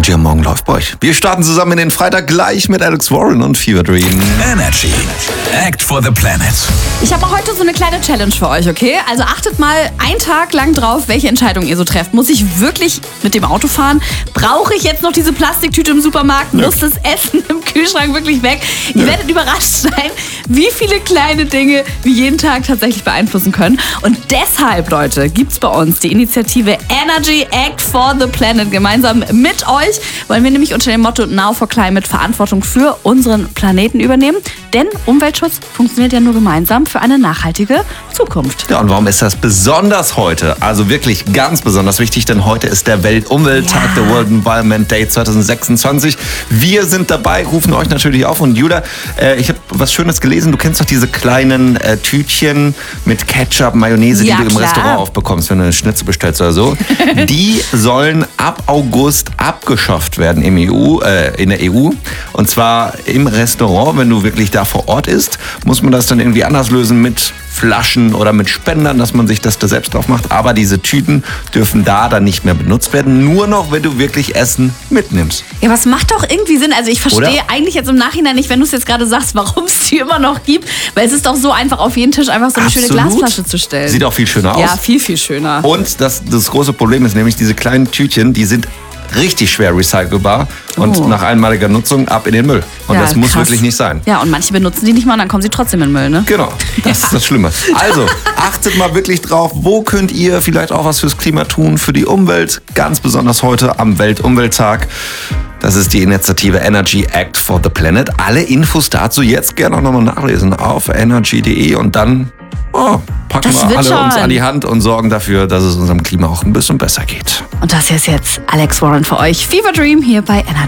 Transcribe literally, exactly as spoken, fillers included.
Energy am Morgen läuft bei euch. Wir starten zusammen in den Freitag gleich mit Alex Warren und Fever Dream. Energy. Act for the Planet. Ich habe heute so eine kleine Challenge für euch, okay? Also achtet mal einen Tag lang drauf, welche Entscheidung ihr so trefft. Muss ich wirklich mit dem Auto fahren? Brauche ich jetzt noch diese Plastiktüte im Supermarkt? Ja. Muss das Essen im Kühlschrank wirklich weg? Ihr Ja. werdet überrascht sein, wie viele kleine Dinge wir jeden Tag tatsächlich beeinflussen können. Und deshalb, Leute, gibt's bei uns die Initiative Energy Act for the Planet. Gemeinsam mit euch wollen wir nämlich unter dem Motto Now for Climate Verantwortung für unseren Planeten übernehmen. Denn Umweltschutz funktioniert ja nur gemeinsam für eine nachhaltige Zukunft. Ja, und warum ist das besonders heute? Also wirklich ganz besonders wichtig, denn heute ist der Weltumwelttag, Ja. der World Environment Day zwanzig sechsundzwanzig. Wir sind dabei, rufen euch natürlich auf. Und Judah, äh, ich habe was Schönes gelesen. Du kennst doch diese kleinen äh, Tütchen mit Ketchup, Mayonnaise, Ja, die du im klar. Restaurant aufbekommst, wenn du eine Schnitzel bestellst oder so. Die sollen ab August abgeschafft werden im E U, äh, in der E U. Und zwar im Restaurant, wenn du wirklich da vor Ort isst, muss man das dann irgendwie anders lösen mit Flaschen oder mit Spendern, dass man sich das da selbst drauf macht. Aber diese Tüten dürfen da dann nicht mehr benutzt werden. Nur noch, wenn du wirklich Essen mitnimmst. Ja, was macht doch irgendwie Sinn. Also ich verstehe Oder? eigentlich jetzt im Nachhinein nicht, wenn du es jetzt gerade sagst, warum es die immer noch gibt. Weil es ist doch so einfach, auf jeden Tisch einfach so eine schöne Absolut. Glasflasche zu stellen. Sieht auch viel schöner aus. Ja, viel, viel schöner. Und das, das große Problem ist nämlich, diese kleinen Tütchen, die sind richtig schwer recycelbar und Oh. nach einmaliger Nutzung ab in den Müll. Und Ja, das muss krass. wirklich nicht sein. Ja, und manche benutzen die nicht mal und dann kommen sie trotzdem in den Müll, ne? Genau, das ist das Schlimme. Also, achtet mal wirklich drauf, wo könnt ihr vielleicht auch was fürs Klima tun, für die Umwelt, ganz besonders heute am Weltumwelttag. Das ist die Initiative Energy Act for the Planet. Alle Infos dazu jetzt gerne auch nochmal nachlesen auf energy punkt de und dann oh, packen Das wir wird alle uns schon. an die Hand und sorgen dafür, dass es unserem Klima auch ein bisschen besser geht. Und das hier ist jetzt Alex Warren für euch. Fever Dream hier bei Energy.